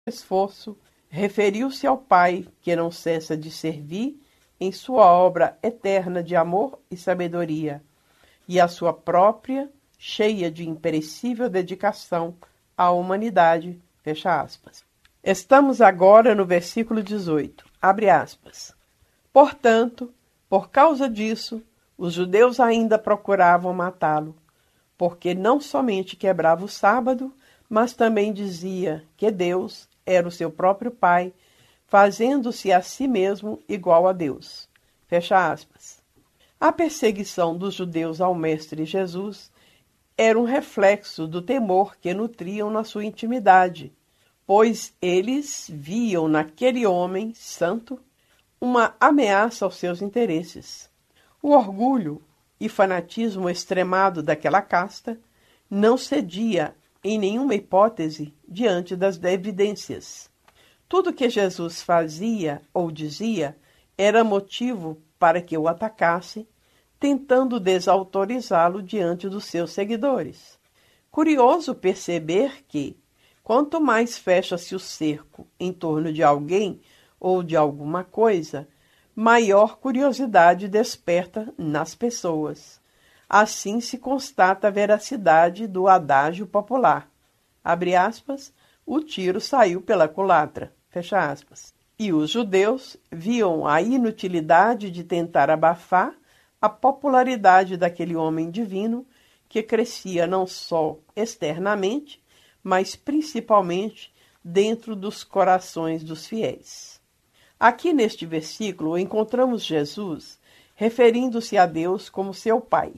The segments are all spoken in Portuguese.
esforço, referiu-se ao Pai, que não cessa de servir em sua obra eterna de amor e sabedoria, e a sua própria, cheia de imperecível dedicação à humanidade. Fecha aspas. Estamos agora no versículo 18. Abre aspas. Portanto, por causa disso, os judeus ainda procuravam matá-lo, porque não somente quebrava o sábado, mas também dizia que Deus era o seu próprio Pai, fazendo-se a si mesmo igual a Deus. Fecha aspas. A perseguição dos judeus ao Mestre Jesus era um reflexo do temor que nutriam na sua intimidade, pois eles viam naquele homem santo uma ameaça aos seus interesses. O orgulho e fanatismo extremado daquela casta não cedia em nenhuma hipótese diante das evidências. Tudo que Jesus fazia ou dizia era motivo para que o atacasse, tentando desautorizá-lo diante dos seus seguidores. Curioso perceber que, quanto mais fecha-se o cerco em torno de alguém ou de alguma coisa, maior curiosidade desperta nas pessoas. Assim se constata a veracidade do adágio popular. Abre aspas, o tiro saiu pela culatra. Fecha aspas. E os judeus viam a inutilidade de tentar abafar a popularidade daquele homem divino que crescia não só externamente, mas principalmente dentro dos corações dos fiéis. Aqui neste versículo encontramos Jesus referindo-se a Deus como seu Pai.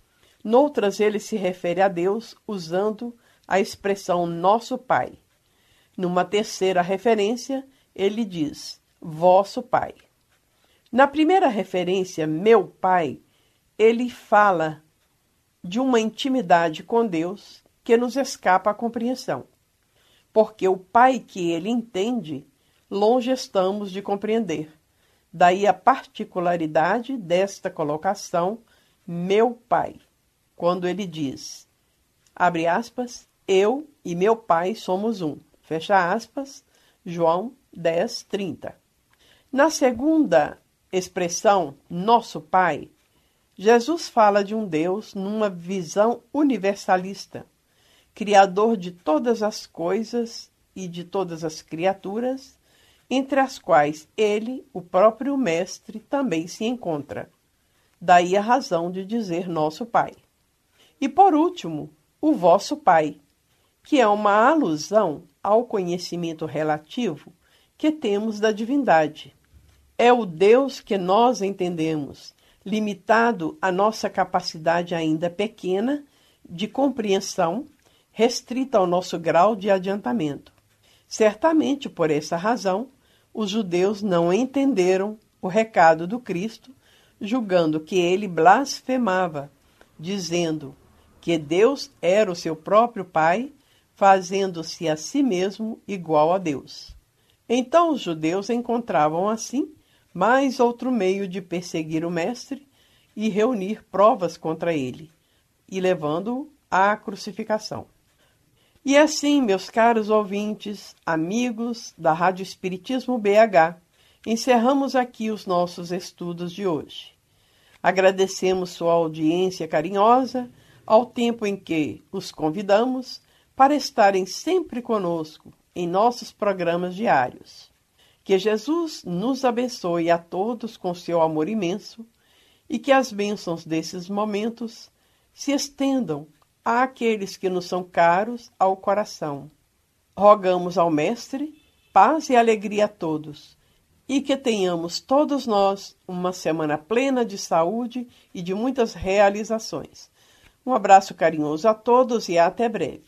Noutras ele se refere a Deus usando a expressão nosso Pai. Numa terceira referência, ele diz, vosso Pai. Na primeira referência, meu Pai, ele fala de uma intimidade com Deus que nos escapa à compreensão. Porque o Pai que ele entende, longe estamos de compreender. Daí a particularidade desta colocação, meu Pai, quando ele diz, abre aspas, eu e meu Pai somos um. Fecha aspas, João 10, 30. Na segunda expressão, nosso Pai, Jesus fala de um Deus numa visão universalista, criador de todas as coisas e de todas as criaturas, entre as quais ele, o próprio Mestre, também se encontra. Daí a razão de dizer nosso Pai. E por último, o vosso Pai, que é uma alusão ao conhecimento relativo que temos da divindade. É o Deus que nós entendemos, limitado à nossa capacidade ainda pequena de compreensão, restrita ao nosso grau de adiantamento. Certamente, por essa razão, os judeus não entenderam o recado do Cristo, julgando que ele blasfemava, dizendo que Deus era o seu próprio Pai, fazendo-se a si mesmo igual a Deus. Então os judeus encontravam, assim, mais outro meio de perseguir o Mestre e reunir provas contra ele, e levando-o à crucificação. E assim, meus caros ouvintes, amigos da Rádio Espiritismo BH, encerramos aqui os nossos estudos de hoje. Agradecemos sua audiência carinhosa, ao tempo em que os convidamos para estarem sempre conosco em nossos programas diários. Que Jesus nos abençoe a todos com seu amor imenso e que as bênçãos desses momentos se estendam àqueles que nos são caros ao coração. Rogamos ao Mestre paz e alegria a todos e que tenhamos todos nós uma semana plena de saúde e de muitas realizações. Um abraço carinhoso a todos e até breve.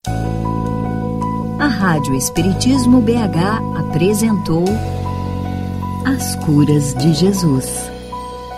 A Rádio Espiritismo BH apresentou As Curas de Jesus.